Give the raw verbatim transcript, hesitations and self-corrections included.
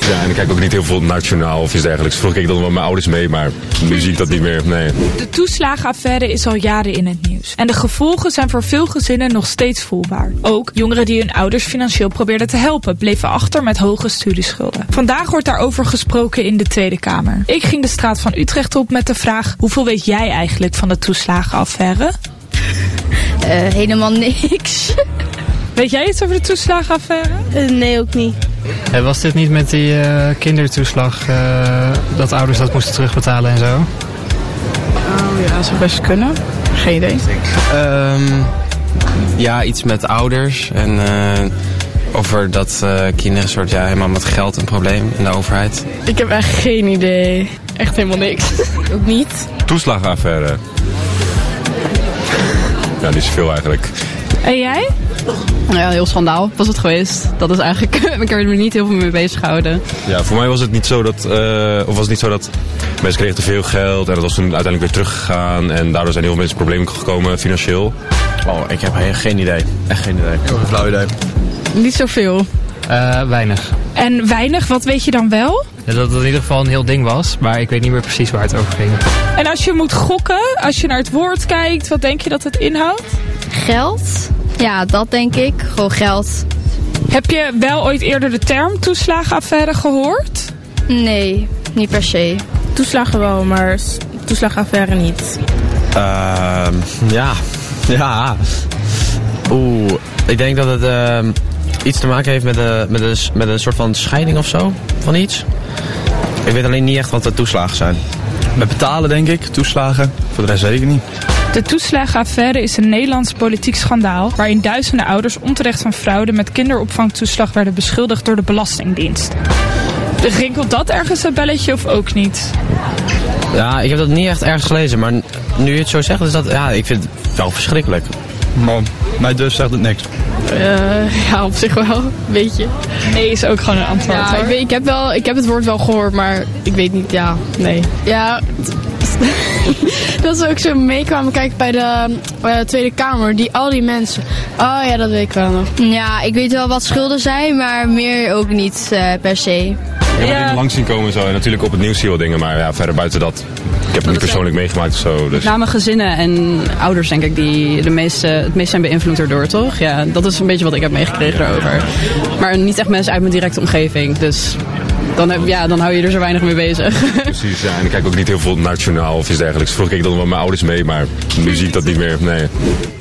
Ja, en ik kijk ook niet heel veel nationaal of iets dergelijks. Vroeger keek ik dan wel met mijn ouders mee, maar nu zie ik dat niet meer. Nee. De toeslagenaffaire is al jaren in het nieuws. En de gevolgen zijn voor veel gezinnen nog steeds voelbaar. Ook jongeren die hun ouders financieel probeerden te helpen, bleven achter met hoge studieschulden. Vandaag wordt daarover gesproken in de Tweede Kamer. Ik ging de straat van Utrecht op met de vraag: hoeveel weet jij eigenlijk van de toeslagenaffaire? Uh, helemaal niks. Weet jij iets over de toeslagenaffaire? Uh, nee, ook niet. Hey, was dit niet met die uh, kindertoeslag, uh, dat ouders dat moesten terugbetalen en zo? Oh ja, dat zou best kunnen. Geen idee. Um, ja, iets met ouders en uh, over dat uh, kinderen soort, ja, helemaal met geld een probleem in de overheid. Ik heb echt geen idee. Echt helemaal niks. Ook niet. Toeslagenaffaire. Ja, niet zoveel eigenlijk. En jij? Ja, heel schandaal was het geweest. Dat is eigenlijk, ik heb er me niet heel veel mee bezig gehouden. Ja, voor mij was het niet zo dat, uh, of was het niet zo dat mensen kregen te veel geld en dat was toen uiteindelijk weer teruggegaan en daardoor zijn heel veel mensen problemen gekomen financieel. Oh, ik heb geen idee. Echt geen idee. Heel een flauw idee. Niet zoveel. Uh, weinig. En weinig, wat weet je dan wel? Ja, dat het in ieder geval een heel ding was, maar ik weet niet meer precies waar het over ging. En als je moet gokken, als je naar het woord kijkt, wat denk je dat het inhoudt? Geld? Ja, dat denk ik. Gewoon geld. Heb je wel ooit eerder de term toeslagenaffaire gehoord? Nee, niet per se. Toeslagen wel, maar toeslagenaffaire niet. Uh, ja, ja. Oeh, ik denk dat het uh, iets te maken heeft met, uh, met, een, met een soort van scheiding of zo, van iets. Ik weet alleen niet echt wat de toeslagen zijn. Met betalen denk ik, toeslagen. Voor de rest weet ik niet. De toeslagenaffaire is een Nederlands politiek schandaal waarin duizenden ouders onterecht van fraude met kinderopvangtoeslag werden beschuldigd door de Belastingdienst. Rinkelt dat ergens een belletje of ook niet? Ja, ik heb dat niet echt ergens gelezen, maar nu je het zo zegt, is dat, ja, ik vind het wel verschrikkelijk. Maar mij dus zegt het niks. Uh, ja, op zich wel, een beetje. Nee is ook gewoon een antwoord. Ja, ik, weet, ik, heb wel, ik heb het woord wel gehoord, maar ik weet niet, ja, nee. Ja, dat ze ook zo meekwamen kijken bij de uh, Tweede Kamer, die, al die mensen. Oh ja, dat weet ik wel nog. Ja, ik weet wel wat schulden zijn, maar meer ook niet uh, per se. Ik heb Ja. dingen langs zien komen en zo. En natuurlijk op het nieuws zie je wel dingen, maar ja, verder buiten dat. Ik heb het niet persoonlijk meegemaakt of zo. Dus. Met name gezinnen en ouders, denk ik, die de meeste, het meest zijn beïnvloed erdoor, toch? Ja, dat is een beetje wat ik heb meegekregen daarover. Maar niet echt mensen uit mijn directe omgeving, dus dan, heb, ja, dan hou je er zo weinig mee bezig. Precies, ja. En ik kijk ook niet heel veel nationaal of iets dergelijks. Vroeger keek ik dan wel met mijn ouders mee, maar nu zie ik dat niet meer. Nee.